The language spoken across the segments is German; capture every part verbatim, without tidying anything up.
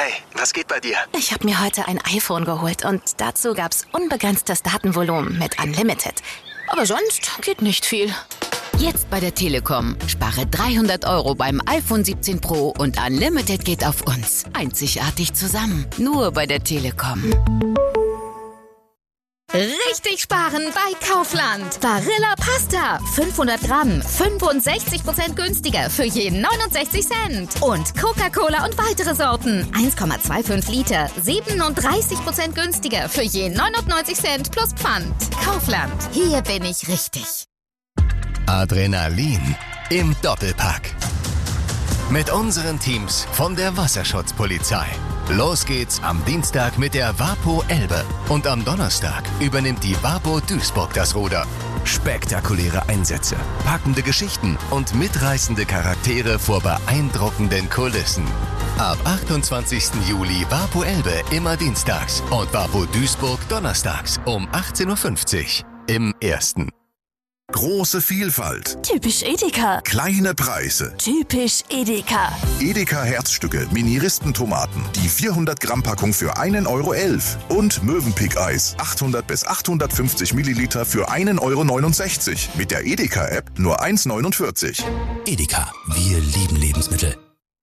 Hey, was geht bei dir? Ich habe mir heute ein iPhone geholt und dazu gab's unbegrenztes Datenvolumen mit Unlimited. Aber sonst geht nicht viel. Jetzt bei der Telekom. Spare dreihundert Euro beim iPhone siebzehn Pro und Unlimited geht auf uns. Einzigartig zusammen. Nur bei der Telekom. Richtig sparen bei Kaufland. Barilla Pasta. fünfhundert Gramm. fünfundsechzig Prozent günstiger für je neunundsechzig Cent. Und Coca-Cola und weitere Sorten. eins Komma fünfundzwanzig Liter. siebenunddreißig Prozent günstiger für je neunundneunzig Cent plus Pfand. Kaufland. Hier bin ich richtig. Adrenalin im Doppelpack. Mit unseren Teams von der Wasserschutzpolizei. Los geht's am Dienstag mit der WaPo Elbe und am Donnerstag übernimmt die WaPo Duisburg das Ruder. Spektakuläre Einsätze, packende Geschichten und mitreißende Charaktere vor beeindruckenden Kulissen. Ab achtundzwanzigsten Juli WaPo Elbe immer dienstags und WaPo Duisburg donnerstags um achtzehn Uhr fünfzig im Ersten. Große Vielfalt. Typisch Edeka. Kleine Preise. Typisch Edeka. Edeka Herzstücke, Mini-Ristentomaten. Die vierhundert Gramm Packung für einen Euro elf. Und Mövenpick-Eis, achthundert bis achthundertfünfzig Milliliter für einen Euro neunundsechzig. Mit der Edeka-App nur eins neunundvierzig. Edeka, wir lieben Lebensmittel.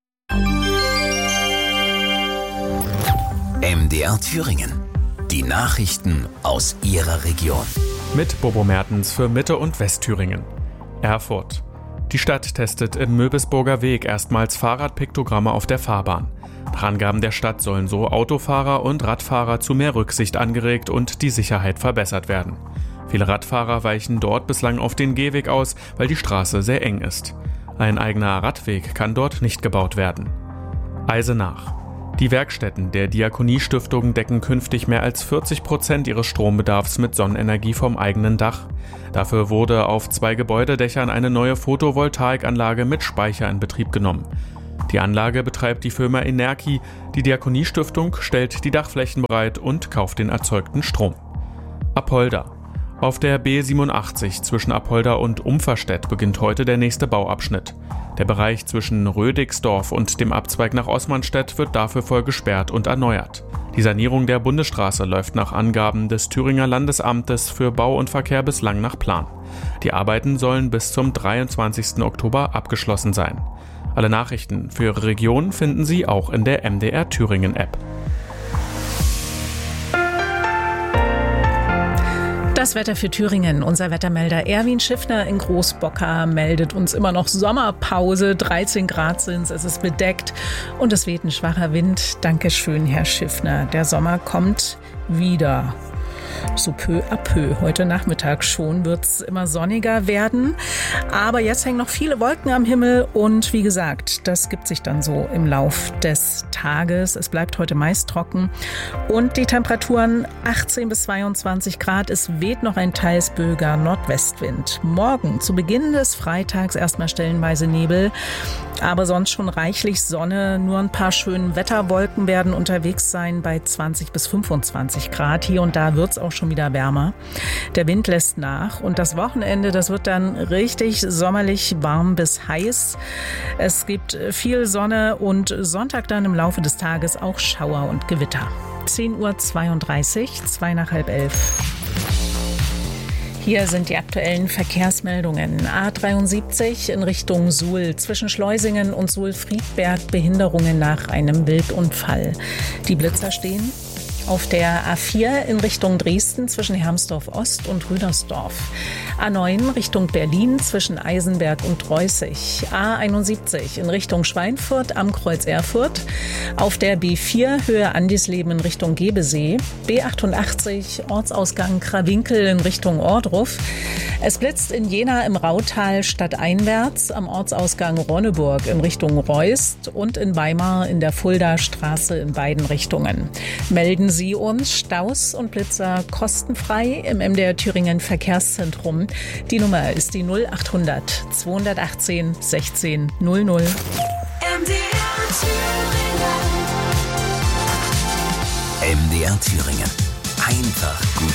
M D R Thüringen. Die Nachrichten aus Ihrer Region. Mit Bobo Mertens für Mitte- und Westthüringen. Erfurt. Die Stadt testet im Möbisburger Weg erstmals Fahrradpiktogramme auf der Fahrbahn. Nach Angaben der Stadt sollen so Autofahrer und Radfahrer zu mehr Rücksicht angeregt und die Sicherheit verbessert werden. Viele Radfahrer weichen dort bislang auf den Gehweg aus, weil die Straße sehr eng ist. Ein eigener Radweg kann dort nicht gebaut werden. Eisenach. Die Werkstätten der Diakoniestiftung decken künftig mehr als vierzig Prozent ihres Strombedarfs mit Sonnenenergie vom eigenen Dach. Dafür wurde auf zwei Gebäudedächern eine neue Photovoltaikanlage mit Speicher in Betrieb genommen. Die Anlage betreibt die Firma Enerki, die Diakoniestiftung stellt die Dachflächen bereit und kauft den erzeugten Strom. Apolda. Auf der B siebenundachtzig zwischen Apolda und Umferstedt beginnt heute der nächste Bauabschnitt. Der Bereich zwischen Rödigsdorf und dem Abzweig nach Osmanstedt wird dafür voll gesperrt und erneuert. Die Sanierung der Bundesstraße läuft nach Angaben des Thüringer Landesamtes für Bau und Verkehr bislang nach Plan. Die Arbeiten sollen bis zum dreiundzwanzigsten Oktober abgeschlossen sein. Alle Nachrichten für Ihre Region finden Sie auch in der M D R Thüringen App. Das Wetter für Thüringen. Unser Wettermelder Erwin Schiffner in Großbocker meldet uns immer noch Sommerpause. dreizehn Grad sind es, es ist bedeckt und es weht ein schwacher Wind. Dankeschön, Herr Schiffner. Der Sommer kommt wieder. So peu à peu. Heute Nachmittag schon wird es immer sonniger werden. Aber jetzt hängen noch viele Wolken am Himmel und wie gesagt, das gibt sich dann so im Lauf des Tages. Es bleibt heute meist trocken und die Temperaturen achtzehn bis zweiundzwanzig Grad. Es weht noch ein teils böiger Nordwestwind. Morgen zu Beginn des Freitags erstmal stellenweise Nebel, aber sonst schon reichlich Sonne. Nur ein paar schöne Wetterwolken werden unterwegs sein bei zwanzig bis fünfundzwanzig Grad. Hier und da wird es auch schon wieder wärmer. Der Wind lässt nach und das Wochenende, das wird dann richtig sommerlich warm bis heiß. Es gibt viel Sonne und Sonntag dann im Laufe des Tages auch Schauer und Gewitter. zehn Uhr zweiunddreißig, zwei nach halb elf. Hier sind die aktuellen Verkehrsmeldungen. A dreiundsiebzig in Richtung Suhl. Zwischen Schleusingen und Suhl-Friedberg Behinderungen nach einem Wildunfall. Die Blitzer stehen. Auf der A vier in Richtung Dresden zwischen Hermsdorf Ost und Rüdersdorf. A neun Richtung Berlin zwischen Eisenberg und Reußig. A einundsiebzig in Richtung Schweinfurt am Kreuz Erfurt. Auf der B vier Höhe Andisleben in Richtung Gebesee. B achtundachtzig Ortsausgang Krawinkel in Richtung Ohrdruf. Es blitzt in Jena im Rautal stadteinwärts am Ortsausgang Ronneburg in Richtung Reust und in Weimar in der Fulda Straße in beiden Richtungen. Melden Sie uns Staus und Blitzer kostenfrei im M D R Thüringen Verkehrszentrum. Die Nummer ist die null achthundert zweihundertachtzehn sechzehn null null. M D R Thüringen. M D R Thüringen. Einfach gut